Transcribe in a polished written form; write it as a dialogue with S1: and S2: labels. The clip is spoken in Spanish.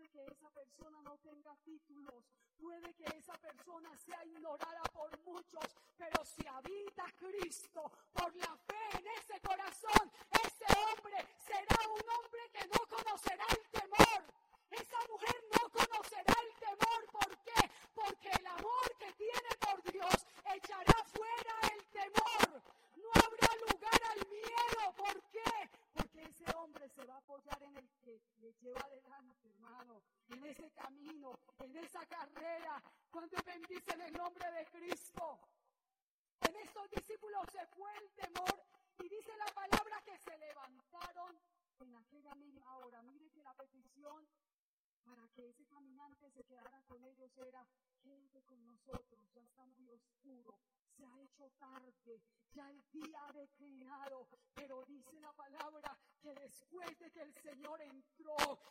S1: que esa persona no tenga títulos, puede que esa persona sea ignorada por muchos, pero si habita Cristo por la fe en ese corazón, ese hombre será un hombre que no conocerá el temor. Esa mujer no conocerá el temor. ¿Por qué? Porque el amor que tiene por Dios echará fuera el temor. No habrá lugar al miedo. ¿Por qué? Porque ese hombre se va a apoyar en el que le lleva adelante, hermano, en ese camino, en esa carrera. ¿Cuántos bendicen el nombre de Cristo? En estos discípulos se fue el temor y dice la palabra que se levantaron en aquella misma hora. Mire que la petición para que ese caminante se quedara con ellos era: quédate con nosotros, ya está muy oscuro, se ha hecho tarde, ya el día ha declinado. Pero dice la palabra que después de que el Señor entró,